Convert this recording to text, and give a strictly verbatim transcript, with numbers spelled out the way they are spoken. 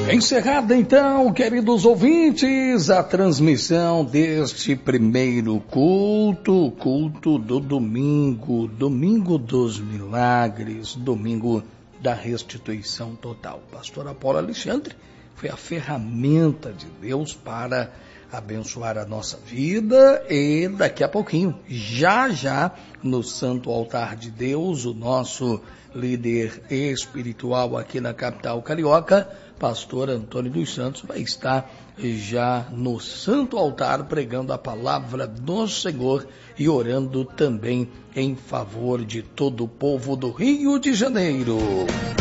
Encerrada então, queridos ouvintes, a transmissão deste primeiro culto, culto do domingo, domingo dos milagres, domingo da restituição total. Pastor Apolo Alexandre foi a ferramenta de Deus para abençoar a nossa vida e daqui a pouquinho, já já, no Santo Altar de Deus, o nosso líder espiritual aqui na capital carioca, pastor Antônio dos Santos, vai estar já no Santo Altar pregando a palavra do Senhor e orando também em favor de todo o povo do Rio de Janeiro.